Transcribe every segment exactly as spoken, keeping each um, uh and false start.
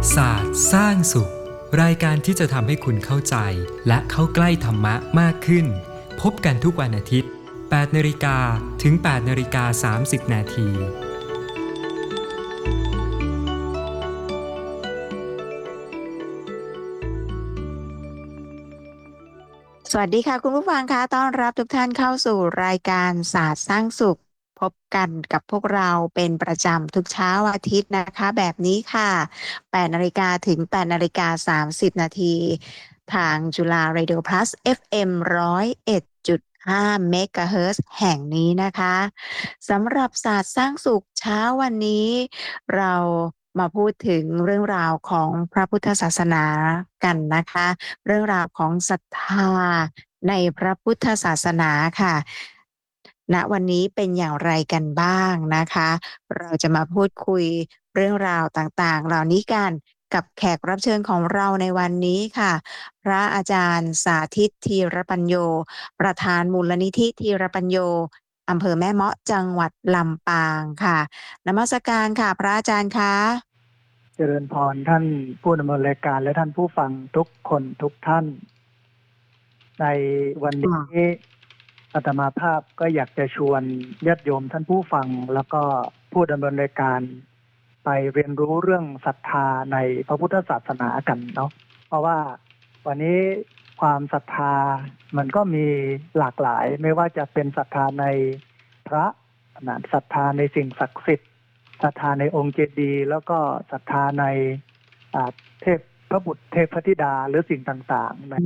ศาสตร์สร้างสุขรายการที่จะทำให้คุณเข้าใจและเข้าใกล้ธรรมะมากขึ้นพบกันทุกวันอาทิตย์ แปดนาฬิกา ถึง แปดนาฬิกาสามสิบ นาทีสวัสดีค่ะคุณผู้ฟังคะต้อนรับทุกท่านเข้าสู่รายการศาสตร์สร้างสุขพบกันกับพวกเราเป็นประจำทุกเช้าอาทิตย์นะคะแบบนี้ค่ะแปดนาฬิกาถึงแปดนาฬิกาสามสิบนาทีทางจุฬา Radio Plus เอฟ เอ็ม หนึ่งศูนย์เอ็ดจุดห้า เมกะเฮิรตซ์แห่งนี้นะคะสำหรับศาสตร์สร้างสุขเช้าวันนี้เรามาพูดถึงเรื่องราวของพระพุทธศาสนากันนะคะเรื่องราวของศรัทธาในพระพุทธศาสนาค่ะณวันนี้เป็นอย่างไรกันบ้างนะคะเราจะมาพูดคุยเรื่องราวต่างๆเหล่านี้กันกับแขกรับเชิญของเราในวันนี้ค่ะพระอาจารย์สาธิตธีรปัญโยประธานมูลนิธิธีรปัญโยอำเภอแม่เมาะจังหวัดลำปางค่ะนมัสการค่ะพระอาจารย์คะเจริญพรท่านผู้ดำเนินรายการและท่านผู้ฟังทุกคนทุกท่านในวันนี้อาตมาภาพก็อยากจะชวนญาติโยมท่านผู้ฟังแล้วก็ผู้ดำเนินรายการไปเรียนรู้เรื่องศรัทธาในพระพุทธศาสนากันเนาะเพราะว่าวันนี้ความศรัทธามันก็มีหลากหลายไม่ว่าจะเป็นศรัทธาในพระนะศรัทธาในสิ่งศักดิ์สิทธิ์ศรัทธาในองค์เจดีย์แล้วก็ศรัทธาในเทพพระบุตรเทพธิดาหรือสิ่งต่างๆนะ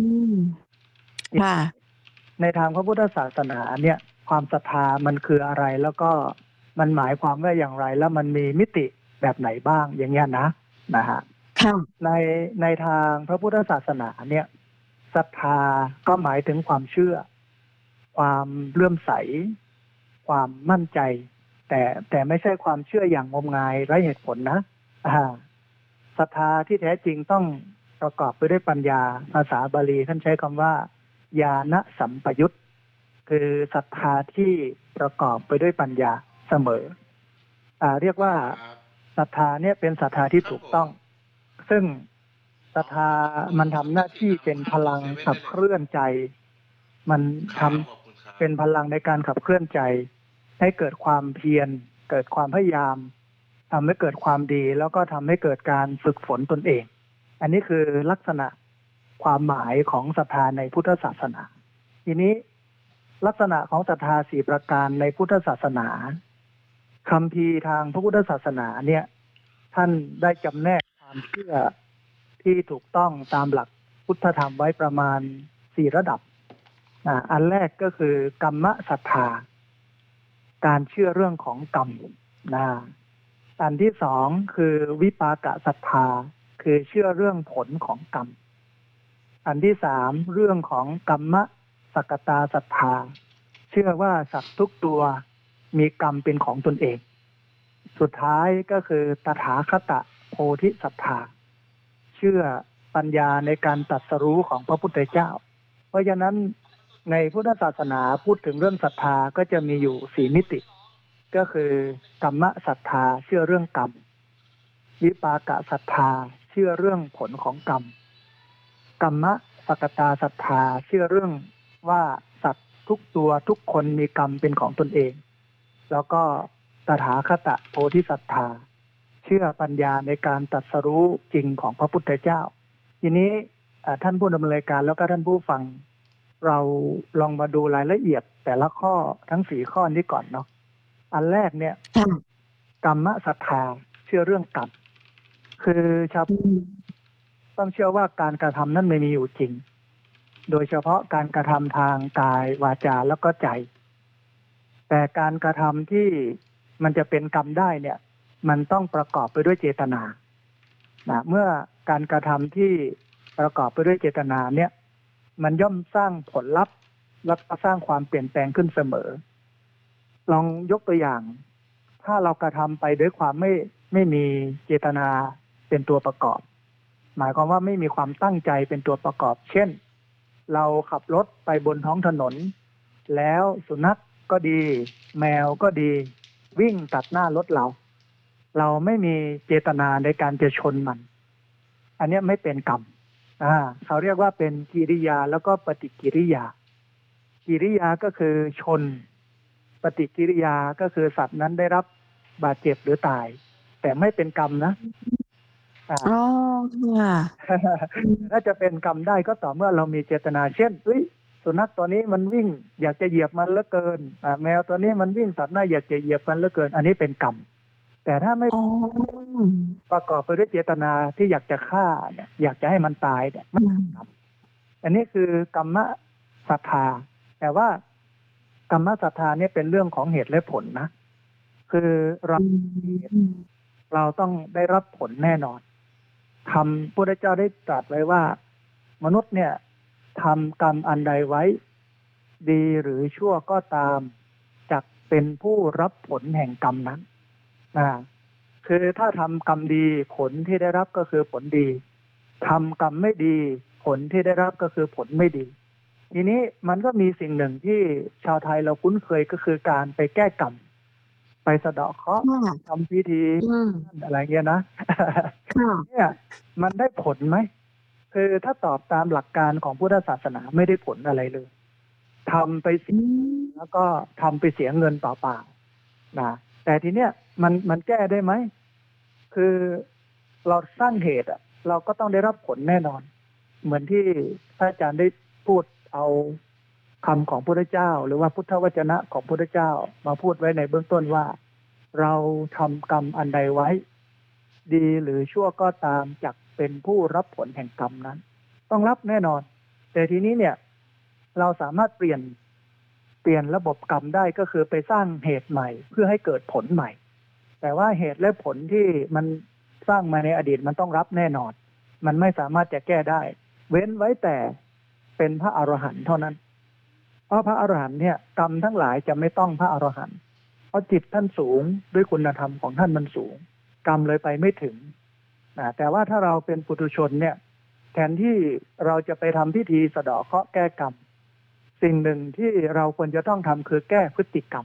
ในทางพระพุทธศาสนาเนี่ยความศรัทธามันคืออะไรแล้วก็มันหมายความว่าอย่างไรแล้วมันมีมิติแบบไหนบ้างอย่างเงี้ยนะนะฮะในในทางพระพุทธศาสนาเนี่ยศรัทธาก็หมายถึงความเชื่อความเลื่อมใสความมั่นใจแต่แต่ไม่ใช่ความเชื่ออย่างงมงายไร้เหตุผลนะศรัทธาที่แท้จริงต้องประกอบไปด้วยปัญญาภาษาบาลีท่านใช้คำว่าญาณสัมปยุตคือศรัทธาที่ประกอบไปด้วยปัญญาเสมออ่าเรียกว่าศรัทธาเนี่ยเป็นศรัทธาที่ถูกต้องซึ่งศรัทธามันทำหน้าที่เป็นพลังขับเคลื่อนใจมันทำเป็นพลังในการขับเคลื่อนใจให้เกิดความเพียรเกิดความพยายามทำให้เกิดความดีแล้วก็ทำให้เกิดการฝึกฝนตนเองอันนี้คือลักษณะความหมายของศรัทธาในพุทธศาสนาทีนี้ลักษณะของศรัทธาสี่ประการในพุทธศาสนาคัมภีร์ทางพระพุทธศาสนาเนี่ยท่านได้จำแนกความเชื่อที่ถูกต้องตามหลักพุทธธรรมไว้ประมาณสี่ระดับอ่าอันแรกก็คือกรรมศรัทธาการเชื่อเรื่องของกรรมนะอันที่สองคือวิปากศรัทธาคือเชื่อเรื่องผลของกรรมอันที่สามเรื่องของกัมมะสักตาศรัทธาเชื่อว่าสัตว์ทุกตัวมีกรรมเป็นของตนเองสุดท้ายก็คือตถาคตโพธิศรัทธาเชื่อปัญญาในการตรัสรู้ของพระพุทธเจ้าเพราะฉะนั้นในพุทธศาสนาพูดถึงเรื่องศรัทธาก็จะมีอยู่สี่มิติก็คือกัมมะศรัทธาเชื่อเรื่องกรรมวิปากศรัทธาเชื่อเรื่องผลของกรรมกัมมะสักตาศรัทธาเชื่อเรื่องว่าสัตว์ทุกตัวทุกคนมีกรรมเป็นของตนเองแล้วก็ตถาคตโพธิศรัทธาเชื่อปัญญาในการตรัสรู้จริงของพระพุทธเจ้าทีนี้ท่านผู้ดำเนินรายการแล้วก็ท่านผู้ฟังเราลองมาดูรายละเอียดแต่ละข้อทั้งสี่ข้อนี้ก่อนเนาะอันแรกเนี่ยกรรมศรัทธาเชื่อเรื่องกรรมคือชาวต้องเชื่อว่าการกระทำนั้นไม่มีอยู่จริงโดยเฉพาะการกระทำทางกายวาจาแล้วก็ใจแต่การกระทำที่มันจะเป็นกรรมได้เนี่ยมันต้องประกอบไปด้วยเจตนานะเมื่อการกระทำที่ประกอบไปด้วยเจตนาเนี่ยมันย่อมสร้างผลลัพธ์และสร้างความเปลี่ยนแปลงขึ้นเสมอลองยกตัวอย่างถ้าเรากระทำไปด้วยความไม่ไม่มีเจตนาเป็นตัวประกอบหมายความว่าไม่มีความตั้งใจเป็นตัวประกอบเช่นเราขับรถไปบนท้องถนนแล้วสุนัขก็ดีแมวก็ดีวิ่งตัดหน้ารถเราเราไม่มีเจตนาในการจะชนมันอันเนี้ยไม่เป็นกรรมอ่าเขาเรียกว่าเป็นกิริยาแล้วก็ปฏิกิริยากิริยาก็คือชนปฏิกิริยาก็คือสัตว์นั้นได้รับบาดเจ็บหรือตายแต่ไม่เป็นกรรมนะอ่าอ๋อค่ะถ้าจะเป็นกรรมได้ก็ต่อเมื่อเรามีเจตนาเช่นเฮ้ยสุนัขตัวนี้มันวิ่งอยากจะเหยียบมันเหลือเกินอ่าแมวตัวนี้มันวิ่งตัดหน้าอยากจะเหยียบมันเหลือเกินอันนี้เป็นกรรมแต่ถ้าไม่อ๋อประกอบไปด้วยเจตนาที่อยากจะฆ่าเนี่ยอยากจะให้มันตายเนี่ยไม่เป็นกรรมอันนี้คือกรรมศรัทธาแต่ว่ากรรมศรัทธาเนี่ยเป็นเรื่องของเหตุและผลนะคือเราเราต้องได้รับผลแน่นอนทำพระพุทธเจ้าได้ตรัสไว้ว่า มนุษย์เนี่ยทำกรรมอันใดไว้ดีหรือชั่วก็ตามจักเป็นผู้รับผลแห่งกรรมนั้นนะคือถ้าทำกรรมดีผลที่ได้รับก็คือผลดีทำกรรมไม่ดีผลที่ได้รับก็คือผลไม่ดีทีนี้มันก็มีสิ่งหนึ่งที่ชาวไทยเราคุ้นเคยก็คือการไปแก้กรรมไปสะเดาะเคราะห์ทำพิธีอะไรเงี้ยนะ เนี่ยมันได้ผลไหมคือถ้าตอบตามหลักการของพุทธศาสนาไม่ได้ผลอะไรเลยทำไปเสียแล้วก็ทำไปเสียเงินเปล่าๆนะแต่ทีเนี้ยมันมันแก้ได้ไหมคือเราสร้างเหตุอ่ะเราก็ต้องได้รับผลแน่นอนเหมือนที่พระอาจารย์ได้พูดเอาคำของพระพุทธเจ้าหรือว่าพุทธวจนะของพระพุทธเจ้ามาพูดไว้ในเบื้องต้นว่าเราทำกรรมอันใดไว้ดีหรือชั่วก็ตามจักเป็นผู้รับผลแห่งกรรมนั้นต้องรับแน่นอนแต่ทีนี้เนี่ยเราสามารถเปลี่ยนเปลี่ยนระบบกรรมได้ก็คือไปสร้างเหตุใหม่เพื่อให้เกิดผลใหม่แต่ว่าเหตุและผลที่มันสร้างมาในอดีตมันต้องรับแน่นอนมันไม่สามารถจะแก้ได้เว้นไว้แต่เป็นพระอรหันต์เท่านั้นเพราะพระอรหันต์เนี่ยกรรมทั้งหลายจะไม่ต้องพระอรหันต์เพราะจิตท่านสูงด้วยคุณธรรมของท่านมันสูงกรรมเลยไปไม่ถึงนะแต่ว่าถ้าเราเป็นปุถุชนเนี่ยแทนที่เราจะไปทำพิธีสะเดาะเคราะห์แก้กรรมสิ่งหนึ่งที่เราควรจะต้องทำคือแก้พฤติกรรม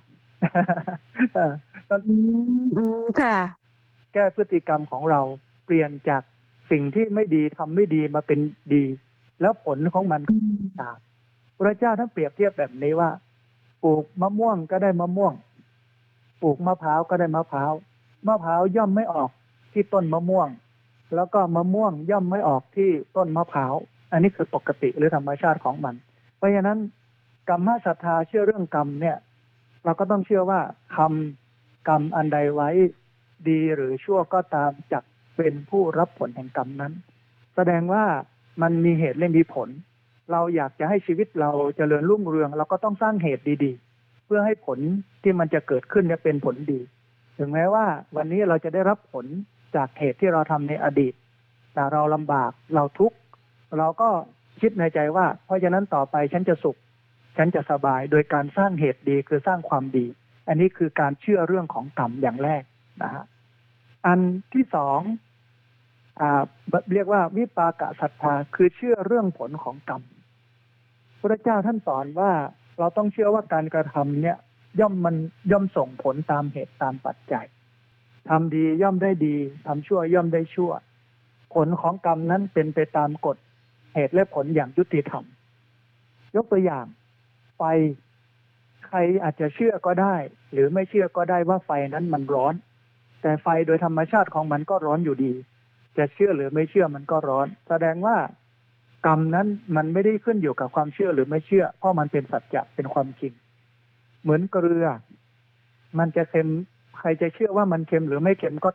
ค่ะแก้พฤติกรรมของเราเปลี่ยนจากสิ่งที่ไม่ดีทำไม่ดีมาเป็นดีแล้วผลของมันตามพระเจ้าท่านเปรียบเทียบแบบนี้ว่าปลูกมะม่วงก็ได้มะม่วงปลูกมะพร้าวก็ได้มะพร้าวมะพร้าวย่อมไม่ออกที่ต้นมะม่วงแล้วก็มะม่วงย่อมไม่ออกที่ต้นมะพร้าวอันนี้คือปกติหรือธรรมชาติของมันเพราะฉะนั้นกรรมศรัทธาเชื่อเรื่องกรรมเนี่ยเราก็ต้องเชื่อว่าทำกรรมอันใดไว้ดีหรือชั่วก็ตามจักเป็นผู้รับผลแห่งกรรมนั้นแสดงว่ามันมีเหตุและมีผลเราอยากจะให้ชีวิตเราเจริญรุ่งเรืองเราก็ต้องสร้างเหตุดีๆเพื่อให้ผลที่มันจะเกิดขึ้นเนี่ยเป็นผลดีถึงแม้ว่าวันนี้เราจะได้รับผลจากเหตุที่เราทำในอดีตแต่เราลำบากเราทุกข์เราก็คิดในใจว่าเพราะฉะนั้นต่อไปฉันจะสุขฉันจะสบายโดยการสร้างเหตุดีคือสร้างความดีอันนี้คือการเชื่อเรื่องของกรรมอย่างแรกนะฮะอันที่สองอ่าเรียกว่าวิปากศรัทธาคือเชื่อเรื่องผลของกรรมพระเจ้าท่านสอนว่าเราต้องเชื่อว่าการกระทำเนี่ยย่อมมันย่อมส่งผลตามเหตุตามปัจจัยทำดีย่อมได้ดีทำชั่วย่อมได้ชั่วผลของกรรมนั้นเป็นไปตามกฎเหตุและผลอย่างยุติธรรมยกตัวอย่างไฟใครอาจจะเชื่อก็ได้หรือไม่เชื่อก็ได้ว่าไฟนั้นมันร้อนแต่ไฟโดยธรรมชาติของมันก็ร้อนอยู่ดีจะเชื่อหรือไม่เชื่อมันก็ร้อนแสดงว่ากรรมนั้นมันไม่ได้ขึ้นอยู่กับความเชื่อหรือไม่เชื่อเพราะมันเป็นสัจจะเป็นความจริงเหมือนเกลือมันจะเค็มใครจะเชื่อว่ามันเค็มหรือไม่เค็มก็